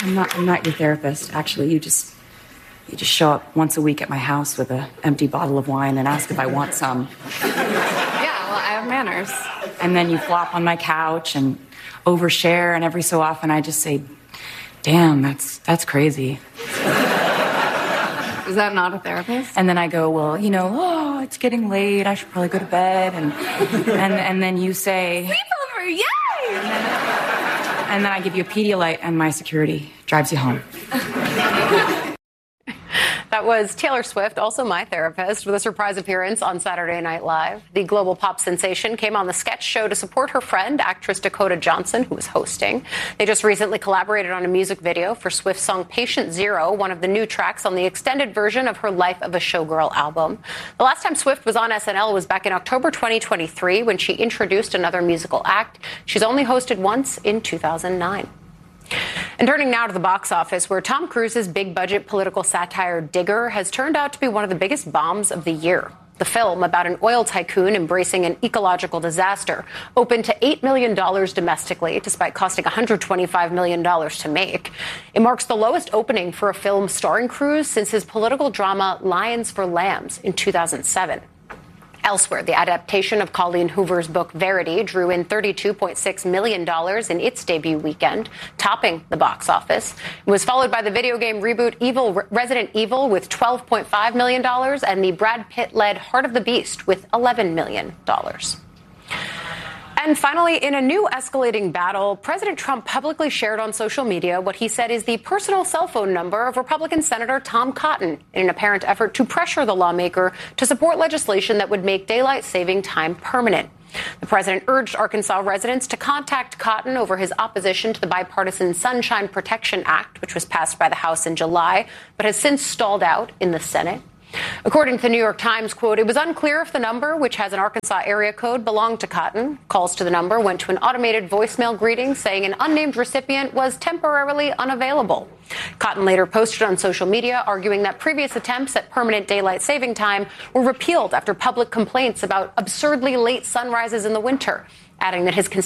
I'm not your therapist. Actually, you just show up once a week at my house with an empty bottle of wine and ask if I want some. Yeah, well, I have manners. And then you flop on my couch and overshare, and every so often I just say, damn, that's crazy. Is that not a therapist? And then I go, well, it's getting late. I should probably go to bed. And then you say, sleepover, yay! And then I give you a Pedialyte, and my security drives you home. That was Taylor Swift, also my therapist, with a surprise appearance on Saturday Night Live. The global pop sensation came on the sketch show to support her friend, actress Dakota Johnson, who was hosting. They just recently collaborated on a music video for Swift's song Patient Zero, one of the new tracks on the extended version of her Life of a Showgirl album. The last time Swift was on SNL was back in October 2023 when she introduced another musical act. She's only hosted once in 2009. And turning now to the box office, where Tom Cruise's big-budget political satire Digger has turned out to be one of the biggest bombs of the year. The film, about an oil tycoon embracing an ecological disaster, opened to $8 million domestically, despite costing $125 million to make. It marks the lowest opening for a film starring Cruise since his political drama Lions for Lambs in 2007. Elsewhere, the adaptation of Colleen Hoover's book Verity drew in $32.6 million in its debut weekend, topping the box office. It was followed by the video game reboot Resident Evil with $12.5 million and the Brad Pitt-led Heart of the Beast with $11 million. And finally, in a new escalating battle, President Trump publicly shared on social media what he said is the personal cell phone number of Republican Senator Tom Cotton in an apparent effort to pressure the lawmaker to support legislation that would make daylight saving time permanent. The president urged Arkansas residents to contact Cotton over his opposition to the bipartisan Sunshine Protection Act, which was passed by the House in July, but has since stalled out in the Senate. According to the New York Times, quote, it was unclear if the number, which has an Arkansas area code, belonged to Cotton. Calls to the number went to an automated voicemail greeting saying an unnamed recipient was temporarily unavailable. Cotton later posted on social media arguing that previous attempts at permanent daylight saving time were repealed after public complaints about absurdly late sunrises in the winter, adding that his